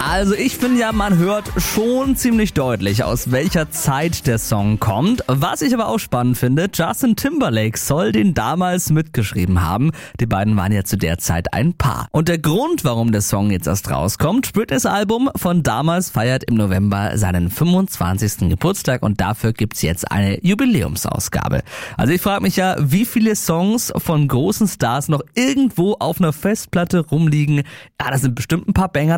Also ich finde ja, man hört schon ziemlich deutlich, aus welcher Zeit der Song kommt. Was ich aber auch spannend finde, Justin Timberlake soll den damals mitgeschrieben haben. Die beiden waren ja zu der Zeit ein Paar. Und der Grund, warum der Song jetzt erst rauskommt, Britneys Album von damals feiert im November seinen 25. Geburtstag und dafür gibt's jetzt eine Jubiläumsausgabe. Also ich frage mich ja, wie viele Songs von großen Stars noch irgendwo auf einer Festplatte rumliegen. Ja, das sind bestimmt ein paar Banger